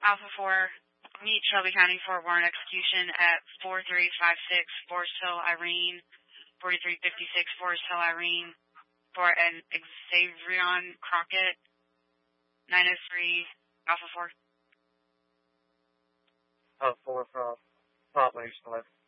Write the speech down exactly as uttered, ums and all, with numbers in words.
Alpha four, meet Shelby County for warrant execution at four three five six Forest Hill, Irene, forty-three fifty-six Forest Hill, Irene, for an Xavion Crockett, nine oh three Alpha four. Alpha four from Population eleven.